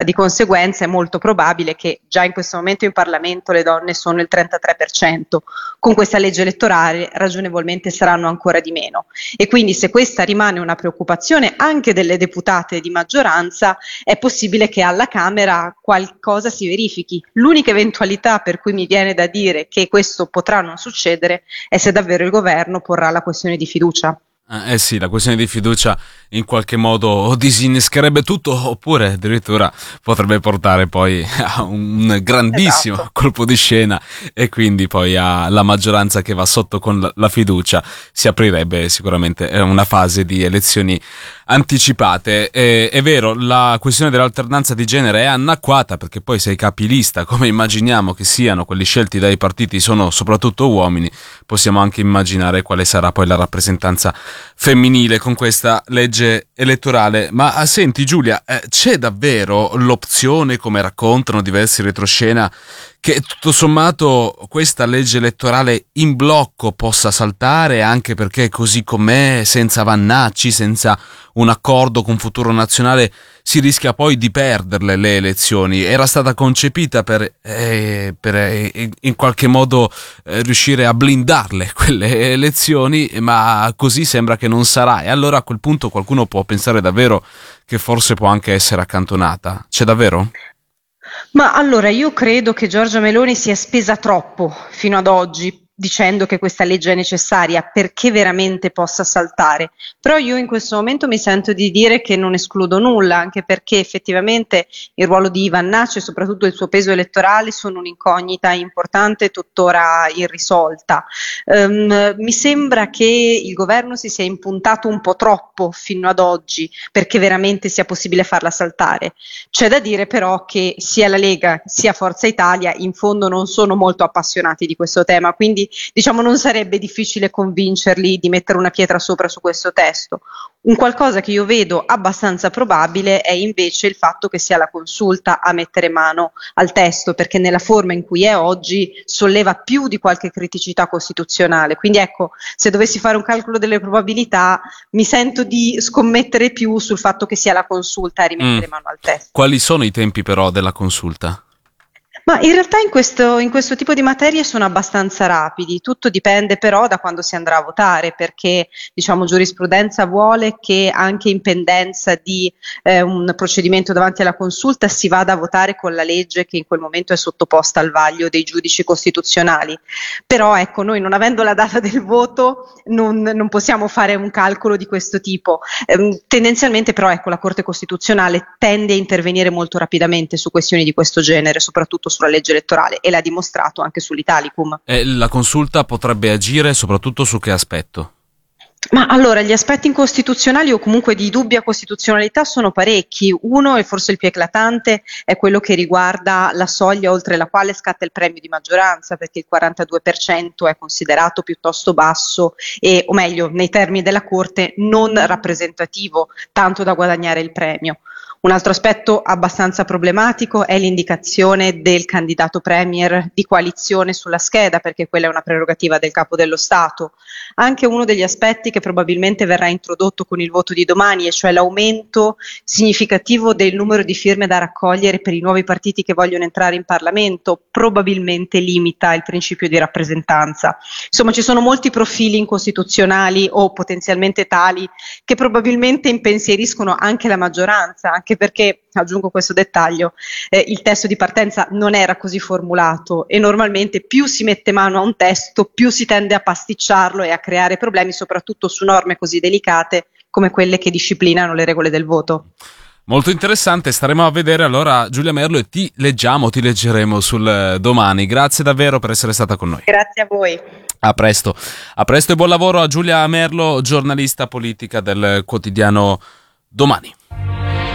Di conseguenza è molto probabile che già in questo momento in Parlamento le donne sono il 33%, con questa legge elettorale ragionevolmente saranno ancora di meno. E quindi se questa rimane una preoccupazione anche delle deputate di maggioranza, è possibile che alla Camera qualcosa si verifichi. L'unica eventualità per cui mi viene da dire che questo potrà non succedere è se davvero il governo porrà la questione di fiducia. Eh sì, la questione di fiducia in qualche modo o disinnescherebbe tutto oppure addirittura potrebbe portare poi a un grandissimo colpo di scena e quindi poi alla maggioranza che va sotto con la fiducia si aprirebbe sicuramente una fase di elezioni anticipate. È vero, la questione dell'alternanza di genere è anacquata perché poi se i capilista, come immaginiamo che siano quelli scelti dai partiti, sono soprattutto uomini, possiamo anche immaginare quale sarà poi la rappresentanza femminile con questa legge elettorale. Ma senti Giulia, c'è davvero l'opzione, come raccontano diversi retroscena, che tutto sommato questa legge elettorale in blocco possa saltare, anche perché così com'è, senza vannacci, senza un accordo con Futuro Nazionale, si rischia poi di perderle le elezioni? Era stata concepita per in qualche modo riuscire a blindarle quelle elezioni, ma così sembra che non sarà, e allora a quel punto qualcuno può pensare davvero che forse può anche essere accantonata. C'è davvero? Ma allora io credo che Giorgia Meloni si è spesa troppo fino ad oggi dicendo che questa legge è necessaria perché veramente possa saltare, però io in questo momento mi sento di dire che non escludo nulla, anche perché effettivamente il ruolo di Ivan Nace e soprattutto il suo peso elettorale sono un'incognita importante e tuttora irrisolta. Mi sembra che il governo si sia impuntato un po' troppo fino ad oggi perché veramente sia possibile farla saltare. C'è da dire però che sia la Lega sia Forza Italia in fondo non sono molto appassionati di questo tema, quindi diciamo non sarebbe difficile convincerli di mettere una pietra sopra su questo testo. Un qualcosa che io vedo abbastanza probabile è invece il fatto che sia la Consulta a mettere mano al testo, perché nella forma in cui è oggi solleva più di qualche criticità costituzionale. Quindi ecco, se dovessi fare un calcolo delle probabilità, mi sento di scommettere più sul fatto che sia la Consulta a rimettere mano al testo. Quali sono i tempi però della consulta? Ma in realtà in questo tipo di materie sono abbastanza rapidi, tutto dipende però da quando si andrà a votare, perché diciamo giurisprudenza vuole che anche in pendenza di un procedimento davanti alla consulta si vada a votare con la legge che in quel momento è sottoposta al vaglio dei giudici costituzionali. Però ecco, noi non avendo la data del voto non possiamo fare un calcolo di questo tipo. Tendenzialmente però ecco, la Corte Costituzionale tende a intervenire molto rapidamente su questioni di questo genere, soprattutto sulla legge elettorale, e l'ha dimostrato anche sull'Italicum. E la consulta potrebbe agire soprattutto su che aspetto? Ma allora, gli aspetti incostituzionali o comunque di dubbia costituzionalità sono parecchi. Uno, e forse il più eclatante, è quello che riguarda la soglia oltre la quale scatta il premio di maggioranza, perché il 42% è considerato piuttosto basso e, o meglio, nei termini della Corte, non rappresentativo, tanto da guadagnare il premio. Un altro aspetto abbastanza problematico è l'indicazione del candidato premier di coalizione sulla scheda, perché quella è una prerogativa del Capo dello Stato. Anche uno degli aspetti che probabilmente verrà introdotto con il voto di domani, e cioè l'aumento significativo del numero di firme da raccogliere per i nuovi partiti che vogliono entrare in Parlamento, probabilmente limita il principio di rappresentanza. Insomma, ci sono molti profili incostituzionali o potenzialmente tali che probabilmente impensieriscono anche la maggioranza, anche perché, aggiungo questo dettaglio, il testo di partenza non era così formulato e normalmente più si mette mano a un testo, più si tende a pasticciarlo e a creare problemi, soprattutto su norme così delicate come quelle che disciplinano le regole del voto. Molto interessante, staremo a vedere allora Giulia Merlo e ti leggeremo sul Domani. Grazie davvero per essere stata con noi. Grazie a voi. A presto e buon lavoro a Giulia Merlo, giornalista politica del quotidiano Domani.